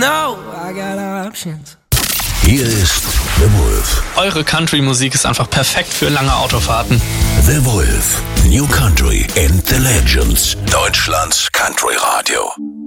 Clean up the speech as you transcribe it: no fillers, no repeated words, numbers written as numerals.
know I got options. Hier ist The Wolf. Eure Country-Musik ist einfach perfekt für lange Autofahrten. The Wolf, New Country and the Legends. Deutschlands Country Radio.